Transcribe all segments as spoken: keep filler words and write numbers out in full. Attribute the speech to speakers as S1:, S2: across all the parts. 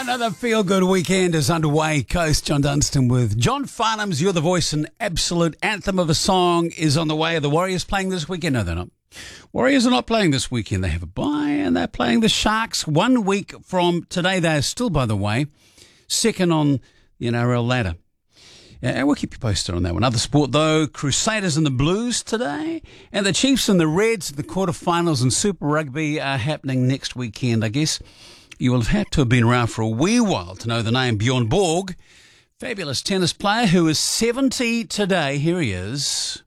S1: Another feel-good weekend is underway. Coast, John Dunstan with John Farnham's You're the Voice, an absolute anthem of a song is on the way. Are the Warriors playing this weekend? No, they're not. Warriors are not playing this weekend. They have a bye and they're playing the Sharks one week from today. They're still, by the way, second on the N R L ladder. Yeah, we'll keep you posted on that one. Other sport, though, Crusaders and the Blues today, and the Chiefs and the Reds, the quarterfinals in Super Rugby are happening next weekend, I guess. You will have had to have been around for a wee while to know the name Bjorn Borg, fabulous tennis player who is seventy today. Here he is.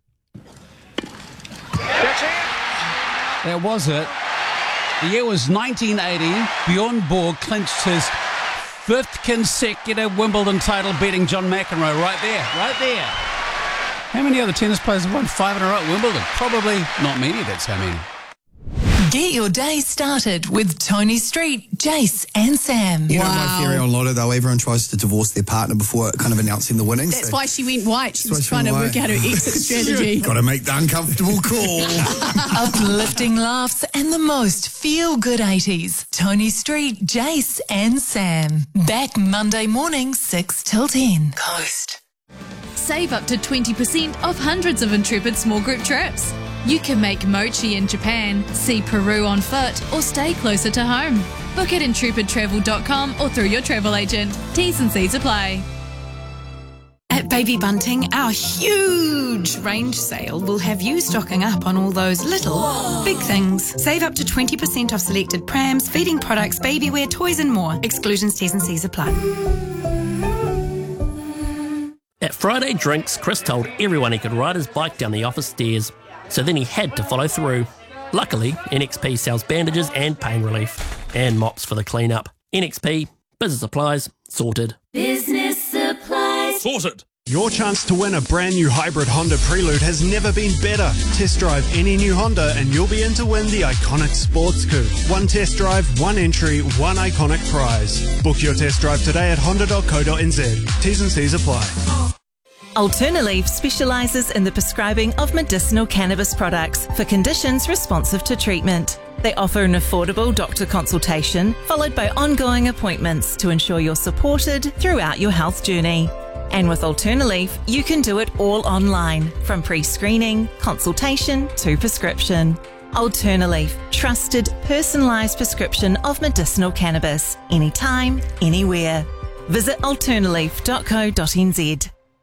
S2: That's it.
S1: That was it. The year was nineteen eighty. Bjorn Borg clinched his fifth consecutive Wimbledon title, beating John McEnroe right there, right there. How many other tennis players have won five in a row at Wimbledon? Probably not many, that's how many.
S3: Get your day started with Tony Street, Jace and Sam.
S4: You
S3: wow.
S4: know my theory on Lotto, though, everyone tries to divorce their partner before kind of announcing the winnings.
S5: That's
S4: so
S5: why she went white. She was
S4: she
S5: trying to
S4: white.
S5: work out her exit strategy.
S4: Got to make the uncomfortable call.
S3: Uplifting laughs and the most feel-good eighties. Tony Street, Jace and Sam. Back Monday morning, six till ten. Coast.
S6: Save up to twenty percent off hundreds of Intrepid small group trips. You can make mochi in Japan, see Peru on foot, or stay closer to home. Book at intrepid travel dot com or through your travel agent. T's and C's apply.
S7: At Baby Bunting, our huge range sale will have you stocking up on all those little, Whoa. big things. Save up to twenty percent off selected prams, feeding products, baby wear, toys and more. Exclusions, T's and C's apply.
S8: At Friday Drinks, Chris told everyone he could ride his bike down the office stairs, so then he had to follow through. Luckily, N X P sells bandages and pain relief, and mops for the clean-up. N X P, business supplies, sorted.
S9: Business supplies.
S10: Sorted. Your chance to win a brand new hybrid Honda Prelude has never been better. Test drive any new Honda and you'll be in to win the iconic Sports Coupe. One test drive, one entry, one iconic prize. Book your test drive today at honda dot co dot n z. T's and C's apply.
S11: Alternaleaf specialises in the prescribing of medicinal cannabis products for conditions responsive to treatment. They offer an affordable doctor consultation followed by ongoing appointments to ensure you're supported throughout your health journey. And with Alternaleaf, you can do it all online, from pre-screening, consultation to prescription. Alternaleaf, trusted, personalised prescription of medicinal cannabis, anytime, anywhere. Visit alternaleaf dot co dot n z.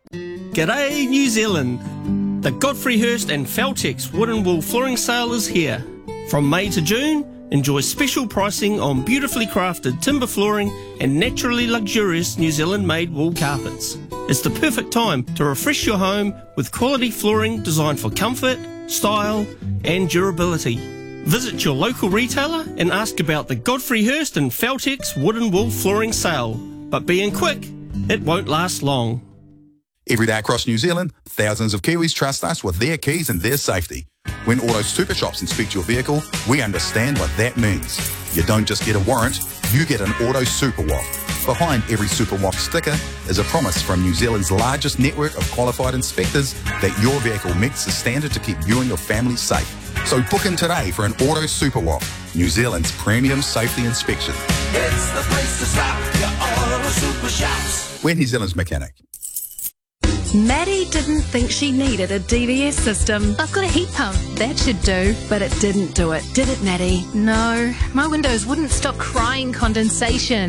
S12: G'day New Zealand! The Godfrey Hirst and Feltex Wood and Wool Flooring Sale is here. From May to June, enjoy special pricing on beautifully crafted timber flooring and naturally luxurious New Zealand-made wool carpets. It's the perfect time to refresh your home with quality flooring designed for comfort, style and durability. Visit your local retailer and ask about the Godfrey Hirst and Feltex Wood and Wool Flooring Sale. But being quick, it won't last long.
S13: Every day across New Zealand, thousands of Kiwis trust us with their keys and their safety. When Auto Super Shops inspect your vehicle, we understand what that means. You don't just get a warrant, you get an Auto Super Walk. Behind every Super Walk sticker is a promise from New Zealand's largest network of qualified inspectors that your vehicle meets the standard to keep you and your family safe. So book in today for an Auto Super Walk, New Zealand's premium safety inspection.
S9: It's the place to stop, your Auto Super Shops.
S13: We're New Zealand's mechanic.
S14: Maddie didn't think she needed a D V S system.
S15: I've got a heat pump. That should do.
S14: But it didn't do it, did it, Maddie?
S15: No, my windows wouldn't stop crying condensation.